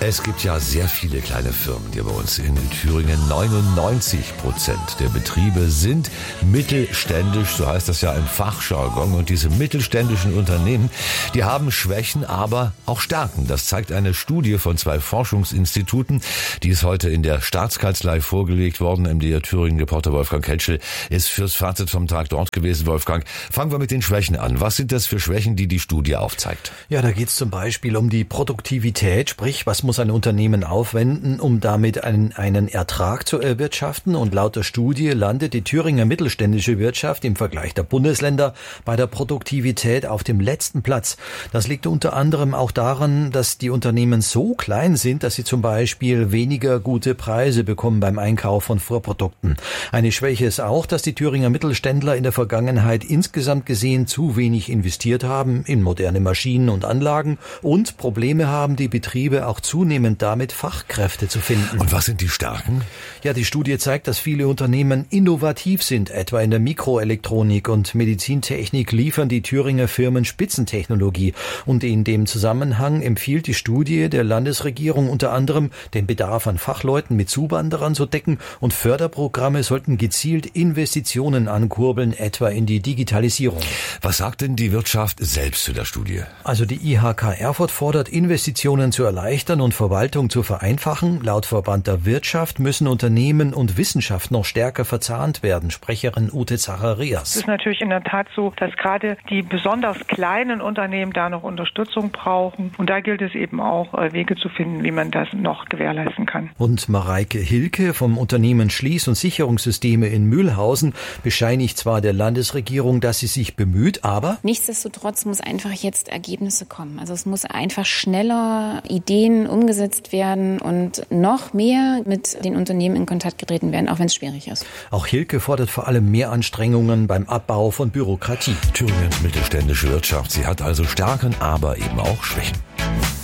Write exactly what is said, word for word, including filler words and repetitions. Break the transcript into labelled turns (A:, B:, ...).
A: Es gibt ja sehr viele kleine Firmen hier bei uns in Thüringen. neunundneunzig Prozent der Betriebe sind mittelständisch, so heißt das ja im Fachjargon. Und diese mittelständischen Unternehmen, die haben Schwächen, aber auch Stärken. Das zeigt eine Studie von zwei Forschungsinstituten. Die ist heute in der Staatskanzlei vorgelegt worden. M D R Thüringen-Reporter Wolfgang Ketschel ist fürs Fazit vom Tag dort gewesen. Wolfgang, fangen wir mit den Schwächen an. Was sind das für Schwächen, die die Studie aufzeigt?
B: Ja, da geht es zum Beispiel um die Produktivität, sprich, was muss ein Unternehmen aufwenden, um damit einen, einen Ertrag zu erwirtschaften. Und laut der Studie landet die Thüringer mittelständische Wirtschaft im Vergleich der Bundesländer bei der Produktivität auf dem letzten Platz. Das liegt unter anderem auch daran, dass die Unternehmen so klein sind, dass sie zum Beispiel weniger gute Preise bekommen beim Einkauf von Vorprodukten. Eine Schwäche ist auch, dass die Thüringer Mittelständler in der Vergangenheit insgesamt gesehen zu wenig investiert haben in moderne Maschinen und Anlagen und Probleme haben, die Betriebe auch zunehmend damit Fachkräfte zu finden.
A: Und was sind die Stärken?
B: Ja, die Studie zeigt, dass viele Unternehmen innovativ sind. Etwa in der Mikroelektronik und Medizintechnik liefern die Thüringer Firmen Spitzentechnologie. Und in dem Zusammenhang empfiehlt die Studie der Landesregierung unter anderem, den Bedarf an Fachleuten mit Zuwanderern zu decken und Förderprogramme sollten gezielt Investitionen ankurbeln, etwa in die Digitalisierung.
A: Was sagt denn die Wirtschaft selbst zu der Studie?
B: Also die I H K Erfurt fordert, Investitionen zu erleichtern und Verwaltung zu vereinfachen. Laut Verband der Wirtschaft müssen Unternehmen und Wissenschaft noch stärker verzahnt werden. Sprecherin Ute Zacharias.
C: Es ist natürlich in der Tat so, dass gerade die besonders kleinen Unternehmen da noch Unterstützung brauchen. Und da gilt es eben auch, Wege zu finden, wie man das noch gewährleisten kann.
B: Und Mareike Hilke vom Unternehmen Schließ- und Sicherungssysteme in Mühlhausen bescheinigt zwar der Landesregierung, dass sie sich bemüht, aber
D: nichtsdestotrotz muss einfach jetzt Ergebnisse kommen. Also es muss einfach schneller Ideen umgesetzt werden und noch mehr mit den Unternehmen in Kontakt getreten werden, auch wenn es schwierig ist.
B: Auch Hilke fordert vor allem mehr Anstrengungen beim Abbau von Bürokratie.
A: Thüringens mittelständische Wirtschaft, sie hat also Stärken, aber eben auch Schwächen.